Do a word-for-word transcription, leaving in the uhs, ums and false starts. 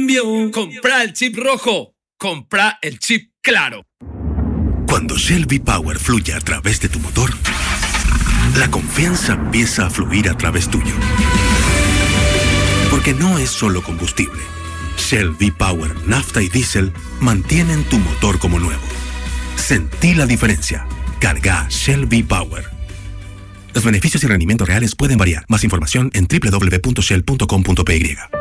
cambio. Compra el chip rojo. Compra el chip claro. Cuando Shell V-Power fluye a través de tu motor, la confianza empieza a fluir a través tuyo. Porque no es solo combustible. Shell V-Power, nafta y diésel mantienen tu motor como nuevo. Sentí la diferencia. Carga Shell V-Power. Los beneficios y rendimientos reales pueden variar. Más información en doble u doble u doble u punto shell punto com punto p y.